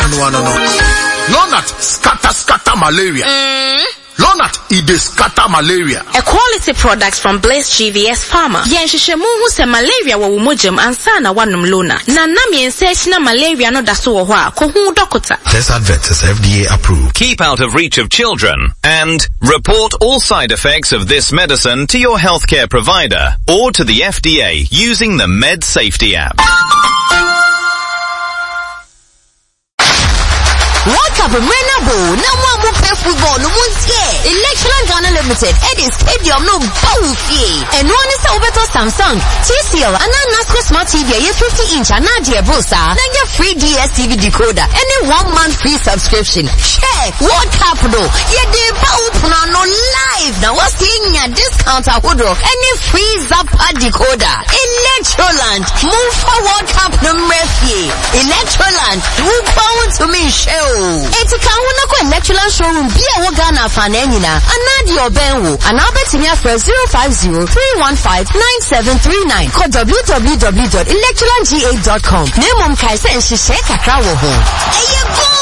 Lonat scatter malaria. Lonat, it is scatter malaria. A quality product from Blaze GVS Pharma. Yenshishemu hu se malaria wa umojam ansana wanum Lona. Na nami na malaria no daso wa kohu dokota. This advert is FDA approved. Keep out of reach of children and report all side effects of this medicine to your healthcare provider or to the FDA using the Med Safety app. World Cup Renabo, no one will play football, no one's here. Electron Ghana Limited, Eddie Stadium, no bounty. And one is over to Samsung, TCL, and then NASCO Smart TV, a 50-inch, and Nadia Brosa, then your free DSTV decoder, and a 1 month free subscription. Check World Cup, though. Yeah, they both no live. Now, what's seeing a discount at Woodrow, any free Zappa decoder. Electroland, move for World Cup, no mercy. Electroland, move forward to me, show. It's a Kahuna Electroland showroom, be a Wagana Fanenina, and Nadia Benwo, and Albert Timia for 050-315-9739. Call www.electrolandga.com. Name Kaisa and Shisheka Krawo home.